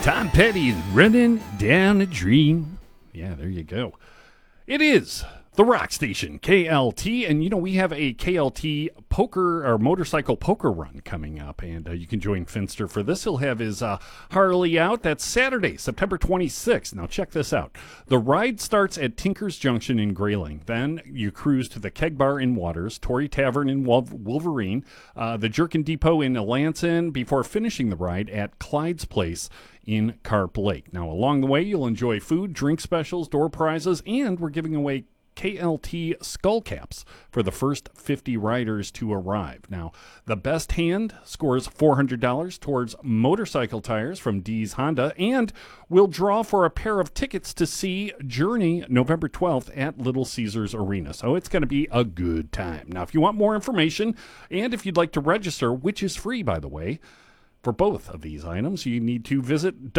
Tom Petty running down a dream. Yeah, there you go. It is the Rock Station, KLT, and we have a KLT poker or motorcycle poker run coming up, and you can join Finster for this. He'll have his Harley out. That's Saturday, September 26th. Now check this out. The ride starts at Tinker's Junction in Grayling. Then you cruise to the Keg Bar in Waters, Tory Tavern in Wolverine, the Jerkin Depot in Alanson, before finishing the ride at Clyde's Place in Carp Lake. Now along the way, you'll enjoy food, drink specials, door prizes, and we're giving away KLT skull caps for the first 50 riders to arrive. Now, the best hand scores $400 towards motorcycle tires from D's Honda, and we'll draw for a pair of tickets to see Journey November 12th at Little Caesars Arena. So it's going to be a good time. Now, if you want more information, and if you'd like to register, which is free, by the way, for both of these items, you need to visit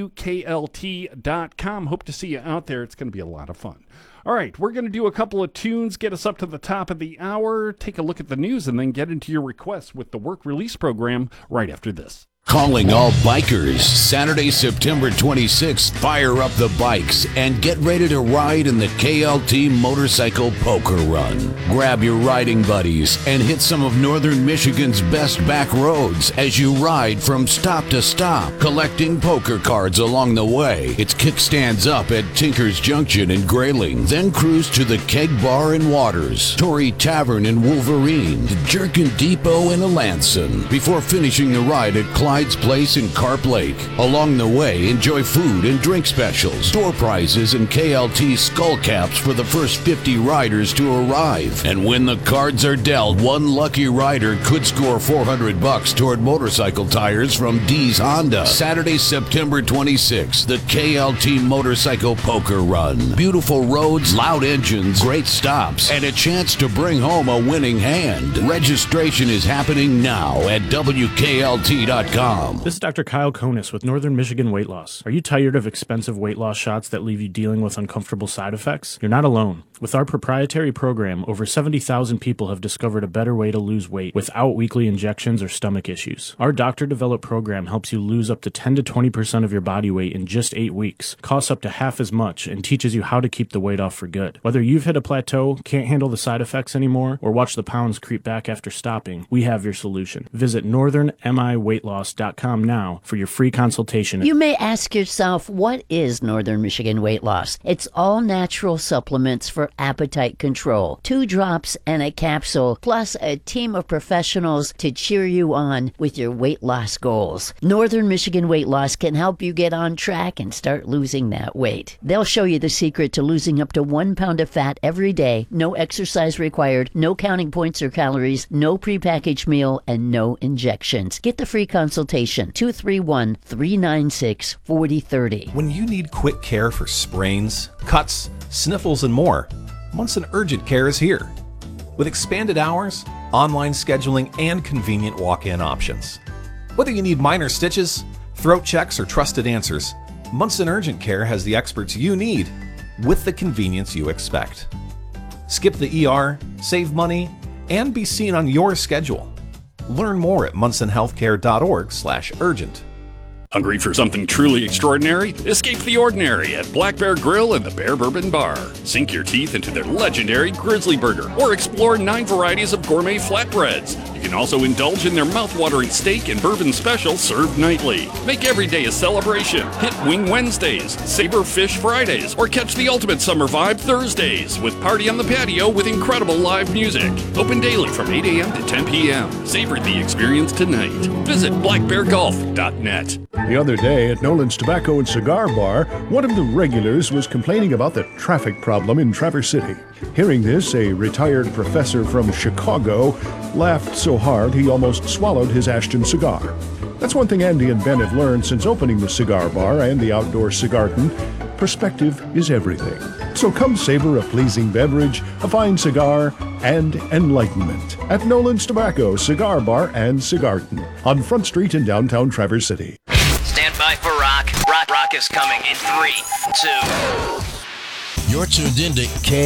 WKLT.com. Hope to see you out there. It's going to be a lot of fun. All right, we're going to do a couple of tunes, get us up to the top of the hour, take a look at the news, and then get into your requests with the work release program right after this. Calling all bikers, Saturday, September 26th, fire up the bikes and get ready to ride in the KLT Motorcycle Poker Run. Grab your riding buddies and hit some of Northern Michigan's best back roads as you ride from stop to stop, collecting poker cards along the way. It's kickstands up at Tinker's Junction in Grayling, then cruise to the Keg Bar in Waters, Tory Tavern in Wolverine, the Jerkin Depot in Alanson, before finishing the ride at Clyde's Place in Carp Lake. Along the way, enjoy food and drink specials, door prizes, and KLT skull caps for the first 50 riders to arrive. And when the cards are dealt, one lucky rider could score $400 toward motorcycle tires from D's Honda. Saturday, September 26th, the KLT Motorcycle Poker Run. Beautiful roads, loud engines, great stops, and a chance to bring home a winning hand. Registration is happening now at WKLT.com. This is Dr. Kyle Konis with Northern Michigan Weight Loss. Are you tired of expensive weight loss shots that leave you dealing with uncomfortable side effects? You're not alone. With our proprietary program, over 70,000 people have discovered a better way to lose weight without weekly injections or stomach issues. Our doctor-developed program helps you lose up to 10 to 20% of your body weight in just 8 weeks, costs up to half as much, and teaches you how to keep the weight off for good. Whether you've hit a plateau, can't handle the side effects anymore, or watch the pounds creep back after stopping, we have your solution. Visit northernmiweightloss.com now for your free consultation. You may ask yourself, what is Northern Michigan Weight Loss? It's all natural supplements for appetite control. 2 drops and a capsule, plus a team of professionals to cheer you on with your weight loss goals. Northern Michigan Weight Loss can help you get on track and start losing that weight. They'll show you the secret to losing up to 1 pound of fat every day, no exercise required, no counting points or calories, no prepackaged meal, and no injections. Get the free consultation, 231-396-4030. When you need quick care for sprains, cuts, sniffles, and more, Munson Urgent Care is here. With expanded hours, online scheduling, and convenient walk-in options. Whether you need minor stitches, throat checks, or trusted answers, Munson Urgent Care has the experts you need with the convenience you expect. Skip the ER, save money, and be seen on your schedule. Learn more at munsonhealthcare.org/urgent. Hungry for something truly extraordinary? Escape the ordinary at Black Bear Grill and the Bear Bourbon Bar. Sink your teeth into their legendary Grizzly Burger or explore 9 varieties of gourmet flatbreads. You can also indulge in their mouth-watering steak and bourbon special served nightly. Make every day a celebration. Hit Wing Wednesdays, Savor Fish Fridays, or catch the ultimate summer vibe Thursdays with Party on the Patio with incredible live music. Open daily from 8 a.m. to 10 p.m. Savor the experience tonight. Visit blackbeargolf.net. The other day at Nolan's Tobacco and Cigar Bar, one of the regulars was complaining about the traffic problem in Traverse City. Hearing this, a retired professor from Chicago laughed so hard he almost swallowed his Ashton cigar. That's one thing Andy and Ben have learned since opening the cigar bar and the outdoor cigarton. Perspective is everything. So come savor a pleasing beverage, a fine cigar, and enlightenment at Nolan's Tobacco, Cigar Bar, and Cigarton on Front Street in downtown Traverse City. Stand by for rock. Rock is coming in 3, 2. You're tuned into